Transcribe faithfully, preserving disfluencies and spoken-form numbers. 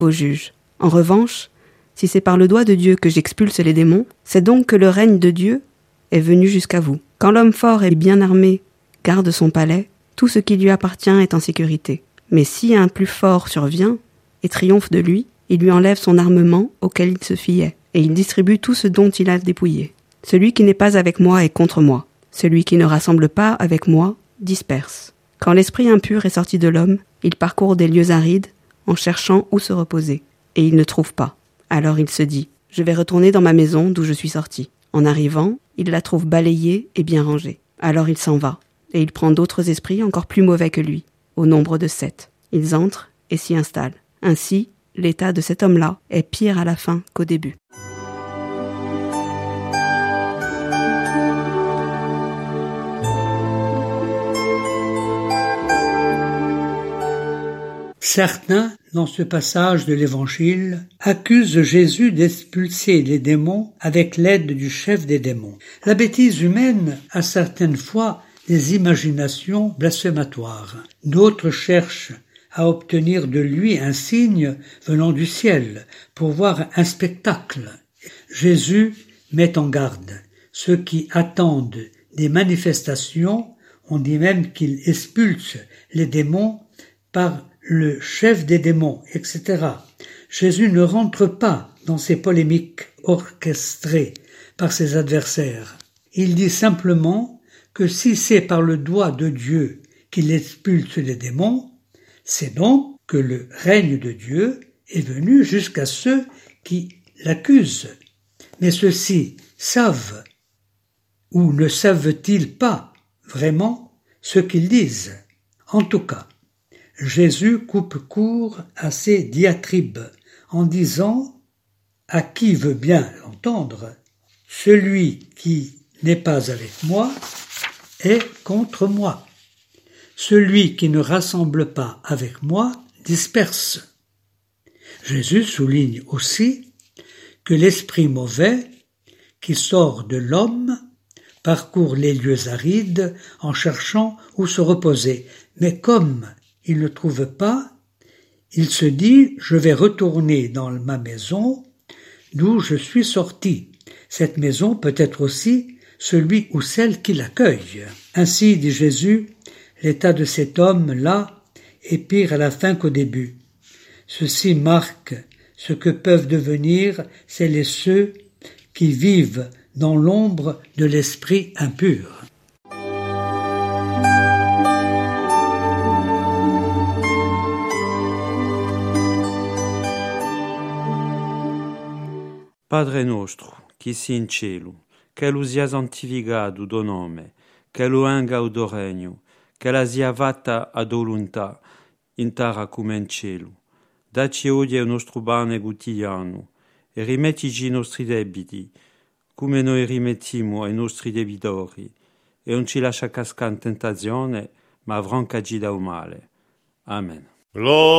au juge. En revanche, si c'est par le doigt de Dieu que j'expulse les démons, c'est donc que le règne de Dieu est venu jusqu'à vous. Quand l'homme fort et bien armé garde son palais, tout ce qui lui appartient est en sécurité. Mais si un plus fort survient et triomphe de lui, il lui enlève son armement auquel il se fiait, et il distribue tout ce dont il a dépouillé. Celui qui n'est pas avec moi est contre moi. Celui qui ne rassemble pas avec moi disperse. Quand l'esprit impur est sorti de l'homme, il parcourt des lieux arides en cherchant où se reposer, et il ne trouve pas. Alors il se dit « Je vais retourner dans ma maison d'où je suis sorti ». En arrivant, il la trouve balayée et bien rangée. Alors il s'en va, et il prend d'autres esprits encore plus mauvais que lui, au nombre de sept. Ils entrent et s'y installent. Ainsi, l'état de cet homme-là est pire à la fin qu'au début. Certains, dans ce passage de l'Évangile, accusent Jésus d'expulser les démons avec l'aide du chef des démons. La bêtise humaine a certaines fois des imaginations blasphématoires. D'autres cherchent à obtenir de lui un signe venant du ciel pour voir un spectacle. Jésus met en garde ceux qui attendent des manifestations. On dit même qu'il expulse les démons par le chef des démons, et cetera. Jésus ne rentre pas dans ces polémiques orchestrées par ses adversaires. Il dit simplement que si c'est par le doigt de Dieu qu'il expulse les démons, c'est donc que le règne de Dieu est venu jusqu'à ceux qui l'accusent. Mais ceux-ci savent ou ne savent-ils pas vraiment ce qu'ils disent? En tout cas, Jésus coupe court à ces diatribes en disant, à qui veut bien l'entendre, « Celui qui n'est pas avec moi est contre moi. Celui qui ne rassemble pas avec moi disperse. » Jésus souligne aussi que l'esprit mauvais qui sort de l'homme parcourt les lieux arides en cherchant où se reposer. Mais comme il ne trouve pas, il se dit « Je vais retourner dans ma maison d'où je suis sorti. » Cette maison peut être aussi celui ou celle qui l'accueille. Ainsi, dit Jésus, l'état de cet homme-là est pire à la fin qu'au début. Ceci marque ce que peuvent devenir celles et ceux qui vivent dans l'ombre de l'esprit impur. Padre nostro, qui si in cielo, che lu sia santificato do nome, che lu venga o do regno, che la sia fatta a do volontà, in terra come in cielo. Dacci oggi il nostro pane quotidiano, e rimettici i nostri debiti, come noi rimettiamo ai nostri debitori, e non ci lascia cascare in tentazione, ma affrancaci dal male. Amen. Gloria